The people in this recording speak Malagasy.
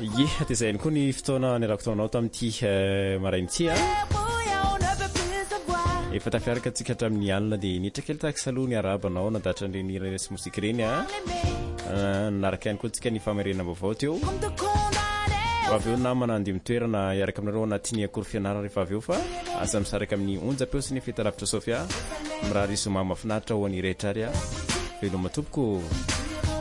Ye ty zay koa ny fotoana niarako taonao tamin'ity maraintsy efa tafiaraka antsika hatramin'ny alina dia nitra kely tahaka saloha ny arabanao nadatra an'ireny resy mosika ireny nanaraka ihany koa antsika ny famarena vaovao teo avy eo namana andeha mitoerana iaraka aminareo anatin'ny akory fianarana rehefa avy eo fa asa misaraka amin'ny onjam-peo sy ny fetalavitra Sofia mirary zoma mahafinaritra ho an'ny rehetra ary veloma tompoko